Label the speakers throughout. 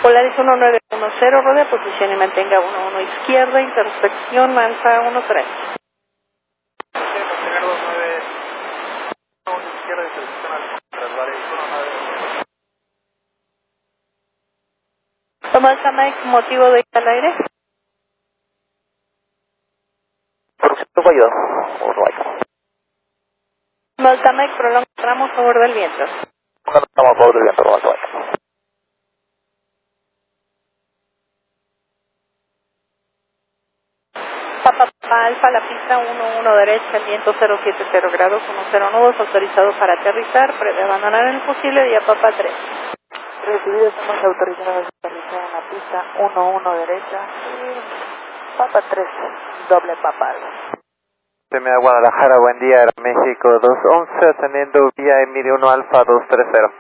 Speaker 1: Polaris 1910, rodea posición y mantenga 11 izquierda, intersección Alfa 13.
Speaker 2: Mantener 29, 1 izquierda, intersección Alfa 13, Polaris 19.
Speaker 1: Toma Alfa Mike, motivo de ir al aire.
Speaker 3: Por ayuda, por right.
Speaker 1: Toma Alfa Mike, prolonga tramo a favor del viento.
Speaker 3: Estamos a favor del viento, right.
Speaker 1: Papa Alfa, la pista 11 derecha, el viento 070 grados, 10 nudos, autorizado para aterrizar, prevé abandonar en el posible vía Papa 3.
Speaker 4: Recibido, estamos autorizados a aterrizar en la pista 11 derecha, Papa 3, doble Papa Alfa.
Speaker 2: CMA Guadalajara, buen día, México 211, ascendiendo vía Emilio 1 Alfa 230.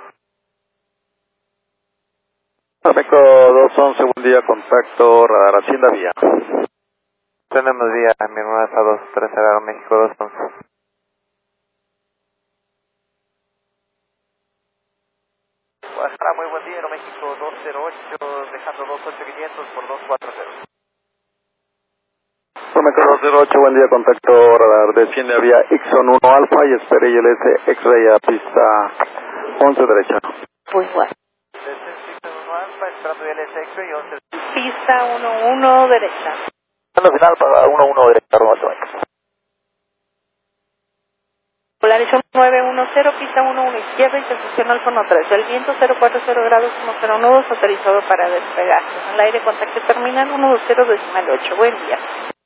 Speaker 5: México 211, buen día, contacto, radar, Hacienda Vía.
Speaker 2: Tenemos vía Emilio 1 Alfa 230, México 211.
Speaker 3: Guadalajara, muy buen día, Aeroméxico 208, dejando 28500 por 240.
Speaker 5: México 208, buen día, contacto, radar, desciende a vía Ixon 1 Alfa y espere ILS X-Ray a pista 11 derecha.
Speaker 1: Muy bueno.
Speaker 3: Desciende 1 Alfa, esperando ILS X-Ray 11.
Speaker 1: Pista 11 derecha.
Speaker 3: Final para 11 derecha, Roberto.
Speaker 1: Polaris 910, pista 11 izquierda, intersección Alfa 13. El viento 040 grados, 10 nudos, autorizado para despegar. En el aire, contacto terminal 120,8. Buen día.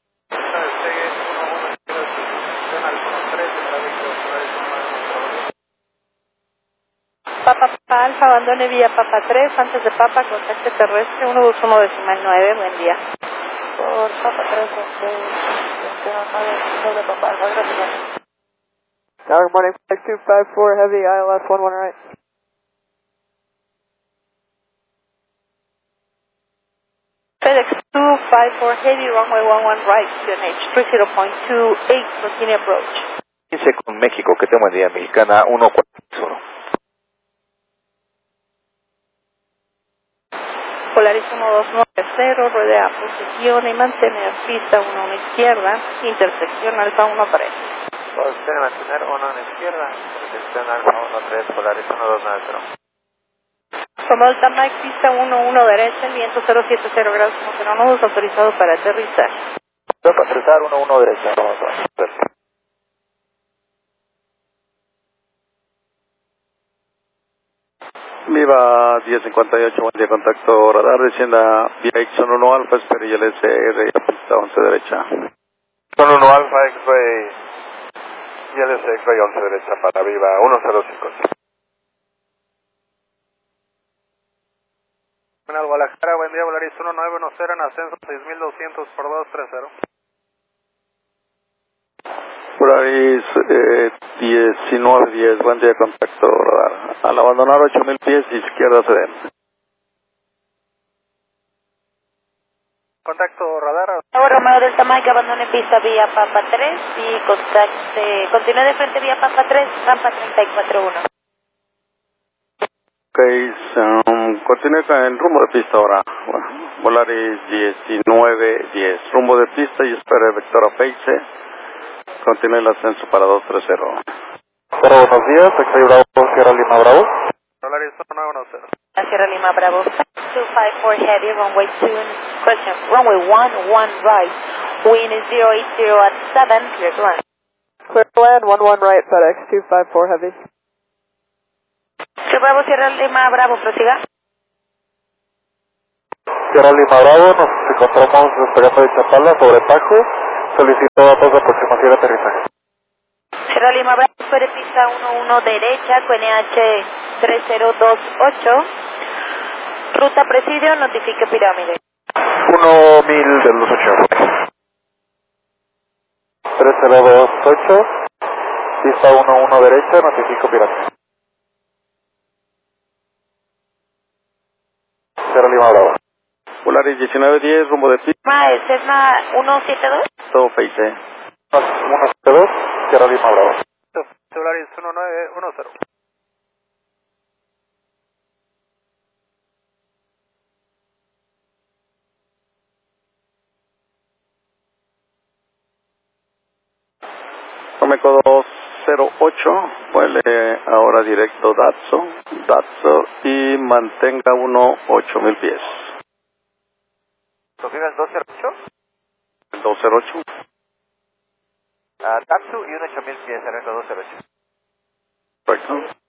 Speaker 1: Papa Alfa, abandone vía Papa 3, antes de Papa, contacto terrestre 121,9. Buen día.
Speaker 4: Por Papa 3, doble Papa Alfa, gracias. Tower morning, 5254, heavy, ILS 11 right.
Speaker 1: FedEx 254 heavy, runway 11 right, QNH 30.28, continue approach.
Speaker 3: 15 con México, que tengo buen día, Mexicana 141.
Speaker 1: Polaris 1290, rodea posición y mantener pista 1 izquierda, intersección Alfa 13.
Speaker 2: Posición mantener 1 a la izquierda, intersección Alfa 13, Polaris 1290.
Speaker 1: Como Alta Mike, pista 11 derecha, el viento 070 grados, 10 nudos, autorizado para aterrizar.
Speaker 3: Para aterrizar 11 derecha, Roberto.
Speaker 5: Viva 1058, buen día, contacto, radar, descienda vía Ixon 1 Alfa, espere ILS R a pista 11 derecha.
Speaker 2: Son 1 Alfa X-Ray, ILS X-Ray 11 derecha para Viva 1050. Bueno, Guadalajara, buen día, Polaris 1910 en ascenso 6200 por 230.
Speaker 5: Polaris 1910, buen día, contacto, radar. Al abandonar 8000 pies, izquierda sedén.
Speaker 2: Contacto radar.
Speaker 4: Ahora Romeo Delta Mike, abandone pista vía Papa 3 y continúe de frente vía Papa 3, rampa 341.
Speaker 5: Ok, continúe con el rumbo de pista ahora. Polaris 1910, rumbo de pista y espere vector a Pace. Continúe el ascenso para 230.
Speaker 3: Hola, buenos días, X-Ray Bravo, Sierra Lima Bravo.
Speaker 2: Polaris 1910.
Speaker 4: Sierra Lima Bravo, 254 heavy, runway 2, question, runway 11 right, wind is 080 at 7, clear to land.
Speaker 6: Clear to land, 11 right, FedEx 254 heavy.
Speaker 4: Bravo, Sierra Lima Bravo, prosiga.
Speaker 3: Sierra Lima Bravo, nos encontramos despegando de Chapala sobre Tajo. Solicito datos de aproximación de aterrizaje.
Speaker 4: Sierra Lima Bravo, espere pista 11 derecha, QNH 3028. Ruta Presidio, notifique pirámide.
Speaker 3: 1000 de los 8. 3028, pista 11 derecha, notifico pirámide. Sierra Lima Bravo.
Speaker 5: Polaris 1910, rumbo de pista.
Speaker 4: ¿Es Cessna 172?
Speaker 5: Todo Pace.
Speaker 3: 172, Sierra Lima Bravo.
Speaker 2: Polaris 1910.
Speaker 5: Meco 208, vuele ahora directo Datso y mantenga 8000 pies.
Speaker 2: ¿Confirma el 208?
Speaker 5: El 208.
Speaker 2: Datsu y 8000 pies, Aeromeco 208.
Speaker 5: Correcto.